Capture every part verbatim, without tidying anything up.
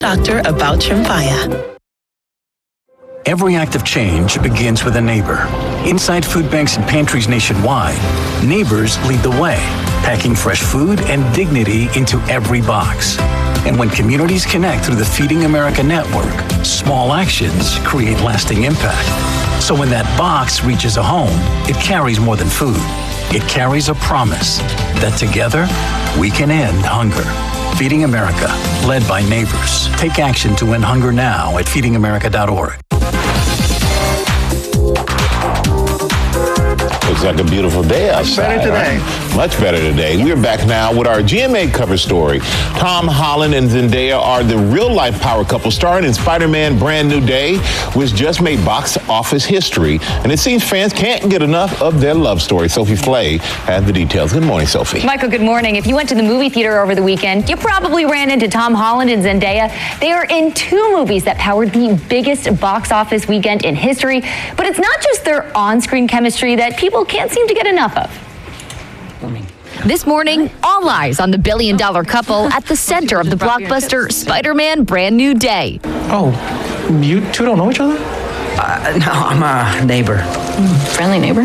Doctor about Tremfya. Every act of change begins with a neighbor. Inside food banks and pantries nationwide, neighbors lead the way, packing fresh food and dignity into every box. And when communities connect through the Feeding America network, small actions create lasting impact. So when that box reaches a home, it carries more than food. It carries a promise that together we can end hunger. Feeding America, led by neighbors. Take action to end hunger now at feeding america dot org. Looks like a beautiful day outside. Much better today. Right? Much better today. We're back now with our G M A cover story. Tom Holland and Zendaya are the real-life power couple starring in Spider-Man Brand New Day, which just made box office history. And it seems fans can't get enough of their love story. Sophie Flay has the details. Good morning, Sophie. Michael, good morning. If you went to the movie theater over the weekend, you probably ran into Tom Holland and Zendaya. They are in two movies that powered the biggest box office weekend in history. But it's not just their on-screen chemistry that people can't seem to get enough of. This morning, all eyes on the billion-dollar couple at the center of the blockbuster Spider-Man Brand New Day. Oh, you two don't know each other? Uh, no, I'm a neighbor. Friendly neighbor.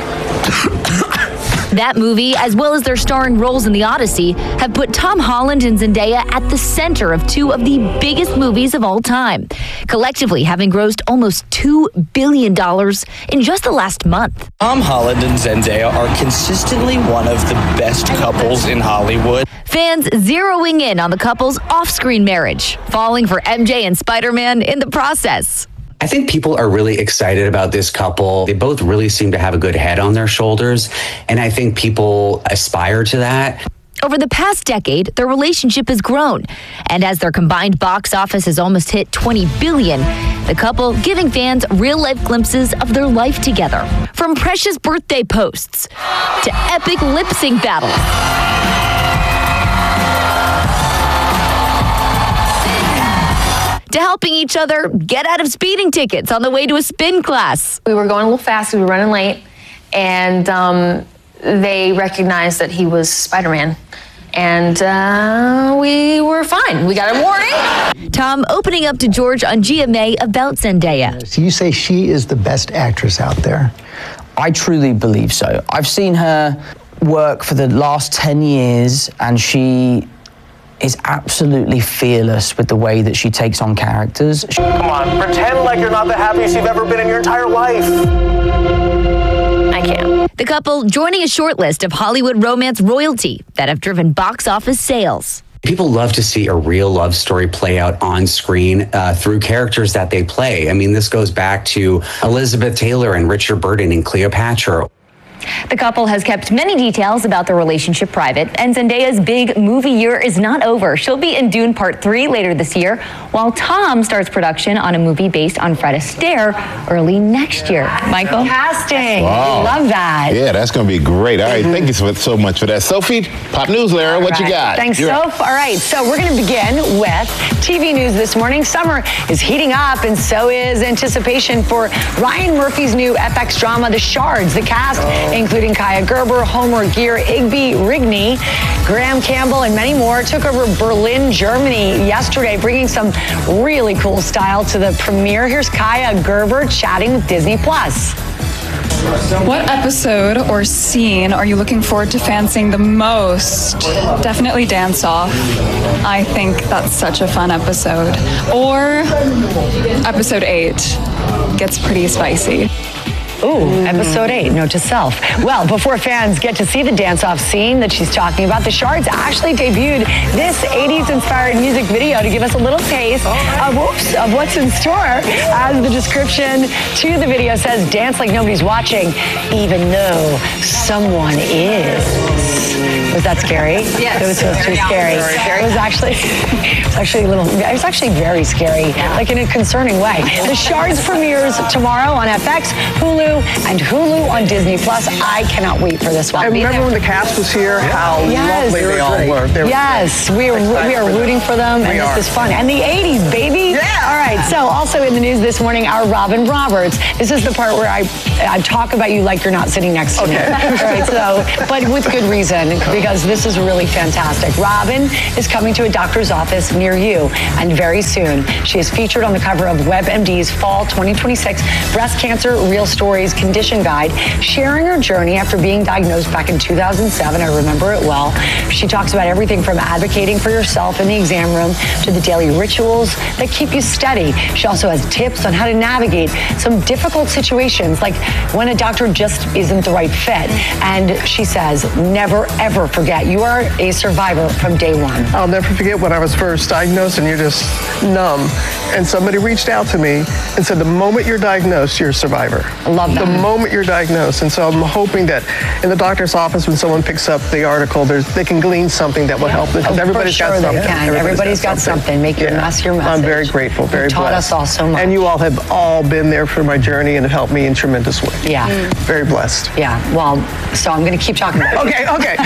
That movie, as well as their starring roles in The Odyssey, have put Tom Holland and Zendaya at the center of two of the biggest movies of all time, collectively having grossed almost two billion dollars in just the last month. Tom Holland and Zendaya are consistently one of the best couples in Hollywood. Fans zeroing in on the couple's off-screen marriage, falling for M J and Spider-Man in the process. I think people are really excited about this couple. They both really seem to have a good head on their shoulders, and I think people aspire to that. Over the past decade, their relationship has grown, and as their combined box office has almost hit twenty billion dollars, the couple giving fans real-life glimpses of their life together. From precious birthday posts to epic lip-sync battles. To helping each other get out of speeding tickets on the way to a spin class. We were going a little fast, we were running late, and um, they recognized that he was Spider-Man. And uh, we were fine. We got a warning. Tom opening up to George on G M A about Zendaya. So you say she is the best actress out there? I truly believe so. I've seen her work for the last ten years, and she is absolutely fearless with the way that she takes on characters. Come on, pretend like you're not the happiest you've ever been in your entire life. I can't. The couple joining a short list of Hollywood romance royalty that have driven box office sales. People love to see a real love story play out on screen uh, through characters that they play. I mean, this goes back to Elizabeth Taylor and Richard Burton in Cleopatra. The couple has kept many details about their relationship private, and Zendaya's big movie year is not over. She'll be in Dune Part three later this year, while Tom starts production on a movie based on Fred Astaire early next year. Michael? Casting. Wow. Love that. Yeah, that's going to be great. All right, mm-hmm. Thank you so, so much for that. Sophie, Pop News, Lara, what right. you got? Thanks, You're Soph. All right, so we're going to begin with T V news this morning. Summer is heating up, and so is anticipation for Ryan Murphy's new F X drama, The Shards. The cast, oh. including Kaya Gerber, Homer Gear, Igby Rigney, Graham Campbell, and many more, took over Berlin, Germany yesterday, bringing some really cool style to the premiere. Here's Kaya Gerber chatting with Disney Plus. What episode or scene are you looking forward to fancying the most? Definitely Dance Off. I think that's such a fun episode. Or episode eight. Gets pretty spicy. Ooh, episode eight, note to self. Well, before fans get to see the dance-off scene that she's talking about, The Shards actually debuted this eighties-inspired music video to give us a little taste of, whoops, of what's in store. As the description to the video says, dance like nobody's watching, even though someone is. Was that scary? Yes. It was supposed to be scary. It was actually, it was actually a little, it was actually very scary, like in a concerning way. The Shards premieres tomorrow on F X, Hulu, and Hulu on Disney Plus. I cannot wait for this one. I remember when the cast was here, how yes. lovely they all were. They were yes, we are we are rooting for them, and this is fun. And the eighties, baby. Yeah. All right. So also in the news this morning, our Robin Roberts. This is the part where I I talk about you like you're not sitting next to okay. me. All right. So, but with good reason. moment because this is really fantastic. Robin is coming to a doctor's office near you, and very soon. She is featured on the cover of WebMD's Fall twenty twenty-six Breast Cancer Real Stories Condition Guide, sharing her journey after being diagnosed back in two thousand seven. I remember it well. She talks about everything from advocating for yourself in the exam room to the daily rituals that keep you steady. She also has tips on how to navigate some difficult situations, like when a doctor just isn't the right fit. And she says, never, ever forget, you are a survivor from day one. I'll never forget when I was first diagnosed and you're just numb. And somebody reached out to me and said, the moment you're diagnosed, you're a survivor. I love that. The moment you're diagnosed. And so I'm hoping that in the doctor's office, when someone picks up the article, there's, they can glean something that will help them. Oh, everybody's for sure got something. They can. Everybody's, everybody's got, got something. something. Make your yeah. mess your message. I'm very grateful, very you taught blessed. us all so much. And you all have all been there for my journey and have helped me in tremendous ways. Yeah. Mm. Very blessed. Yeah. Well, so I'm going to keep talking about it. Okay, okay.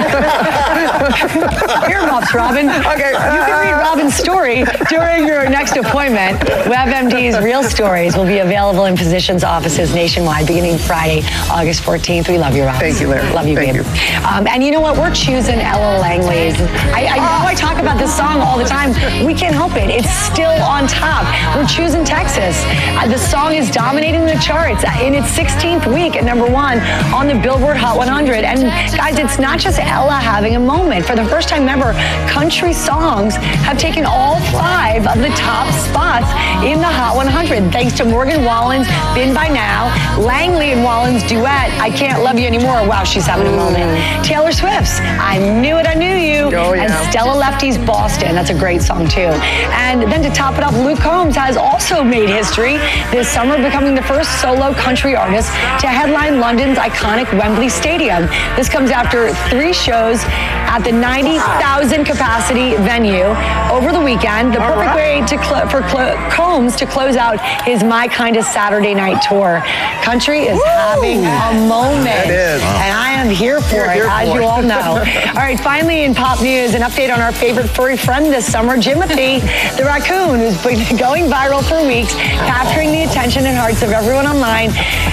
Earmuffs, Robin. Okay. You can read Robin's story during your next appointment. WebMD's Real Stories will be available in physicians' offices nationwide beginning Friday, August fourteenth. We love you, Robin. Thank you, Larry. Love you, Thank babe. you. Um, and you know what? We're choosing Ella Langley's. I, I know I talk about this song all the time. We can't help it. It's still on top. We're choosing Texas. Uh, the song is dominating the charts in its sixteenth week at number one on the Billboard Hot one hundred. And guys, it's not just Ella having a moment. For the first time ever, country songs have taken all five of the top spots in the Hot one hundred, thanks to Morgan Wallen's Been By Now, Langley and Wallen's duet, I Can't Love You Anymore. Wow, she's having a moment. Taylor Swift's I Knew It, I Knew You, oh, yeah. and Stella Lefty's Boston. That's a great song, too. And then to top it off, Luke Combs has also made history this summer, becoming the first solo country artist to headline London's iconic Wembley Stadium. This comes after three shows at the ninety thousand capacity venue over the weekend. The perfect way to cl- for cl- Combs to close out his My Kind of Saturday Night tour. Country is Woo! having a moment. It is. And I am here for You're it, here as for you it. all know. All right, finally in pop news, an update on our favorite furry friend this summer, Jimothy, the raccoon, who's been going viral for weeks, capturing the attention and hearts of everyone online.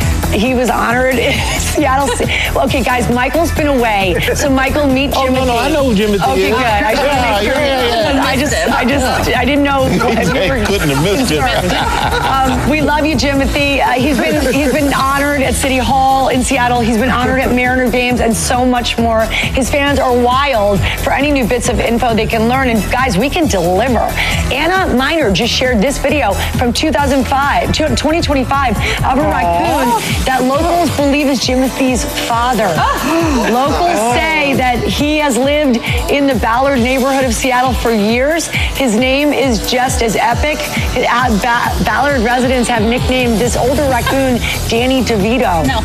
He was honored in Seattle. Okay, guys, Michael's been away, so Michael, meet Jimothy. Oh no, no, I know who Jimothy okay, is. Okay, good. I just yeah, make sure. Yeah, yeah, yeah. I just, I just, I didn't know. He couldn't have missed it. um, we love you, Jimothy. Uh, he's been, he's been honored at City Hall in Seattle. He's been honored at Mariner games and so much more. His fans are wild for any new bits of info they can learn. And guys, we can deliver. Anna Miner just shared this video from two thousand five, twenty twenty-five of a raccoon that locals believe is Jimothy's father. Locals say that he has lived in the Ballard neighborhood of Seattle for years. His name is just as epic. Uh, ba- Ballard residents have nicknamed this older raccoon Danny DeVito. No.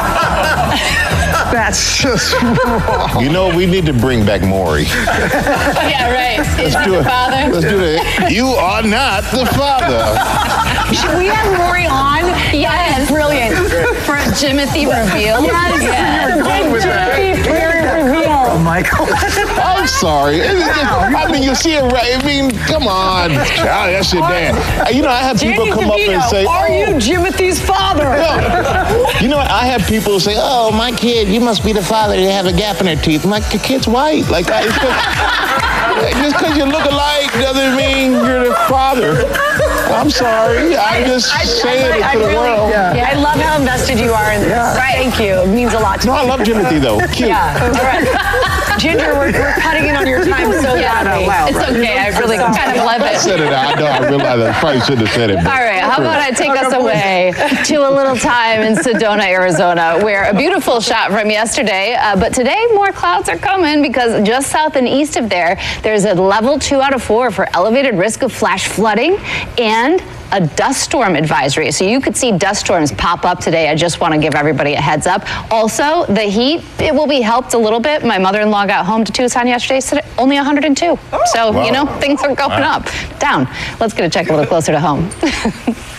That's just wrong. You know, we need to bring back Maury. Yeah, right. Is Let's he do the it. father? Let's do it. You are not the father. Should we have Maury on? Yes. Brilliant. For a Jimothy reveal. Yes. Yes. Big Jimothy reveal. Oh, Michael. I'm sorry. I mean, you see it right. I mean, come on. Charlie, that's your dad. Uh, You know, I have people Danny come DeVito, up and say, are you Jimothy's father? Yeah. You know what? I have people say, "Oh, my kid, you must be the father. They have a gap in their teeth." I'm like, the kid's white. Like, I, just because you look alike doesn't mean you're the father. I'm sorry. I'm just I, saying I, I, it to I the really, world. Yeah. I love how invested you are in this. Yeah. Right. Thank you. It means a lot to No, me. I love Jimothy though. Cute. Yeah. All right. Ginger, we're, we're cutting in on your time so Yeah, badly. loud, it's right? okay. I really kind of love I it. said it. I know. I realize I probably shouldn't have said it. All right, how about I take us away to a little time in Sedona, Arizona, where a beautiful shot from yesterday, uh, but today more clouds are coming because just south and east of there, there's a level two out of four for elevated risk of flash flooding and a dust storm advisory. So you could see dust storms pop up today. I just want to give everybody a heads up. Also, the heat, it will be helped a little bit. My mother-in-law got home to Tucson yesterday, said only one hundred two. So, Wow. you know, things are going Wow. up, down. Let's get a check a little closer to home.